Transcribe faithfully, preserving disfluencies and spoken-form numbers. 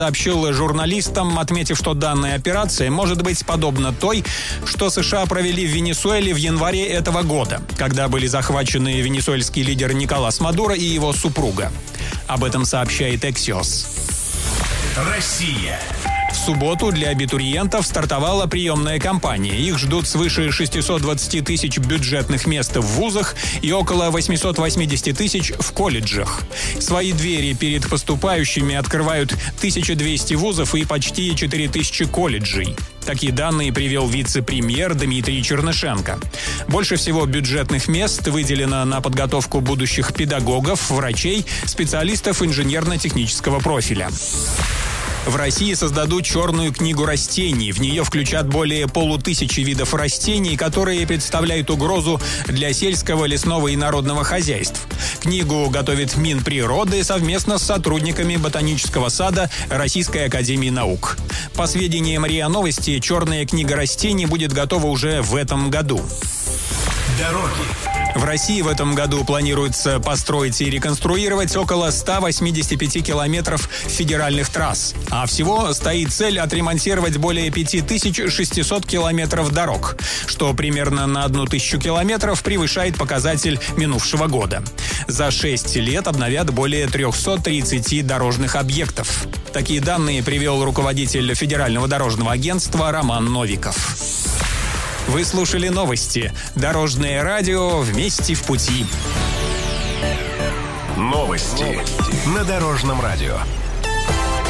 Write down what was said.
сообщил журналистам, отметив, что данная операция может быть подобна той, что США провели в Венесуэле в январе этого года, когда были захвачены венесуэльский лидер Николас Мадуро и его супруга. Об этом сообщает Axios. Россия. В субботу для абитуриентов стартовала приемная кампания. Их ждут свыше шестьсот двадцать тысяч бюджетных мест в вузах и около восемьсот восемьдесят тысяч в колледжах. Свои двери перед поступающими открывают тысяча двести вузов и почти четыре тысячи колледжей. Такие данные привел вице-премьер Дмитрий Чернышенко. Больше всего бюджетных мест выделено на подготовку будущих педагогов, врачей, специалистов инженерно-технического профиля. В России создадут черную книгу растений. В нее включат более полутысячи видов растений, которые представляют угрозу для сельского, лесного и народного хозяйств. Книгу готовит Минприроды совместно с сотрудниками Ботанического сада Российской академии наук. По сведениям РИА Новости, черная книга растений будет готова уже в этом году. Дороги. В России в этом году планируется построить и реконструировать около ста восьмидесяти пяти километров федеральных трасс. А всего стоит цель отремонтировать более пяти тысяч шестисот километров дорог, что примерно на одну тысячу километров превышает показатель минувшего года. За шесть лет обновят более трехсот тридцати дорожных объектов. Такие данные привел руководитель Федерального дорожного агентства Роман Новиков. Вы слушали новости. Дорожное радио «Вместе в пути». Новости на Дорожном радио.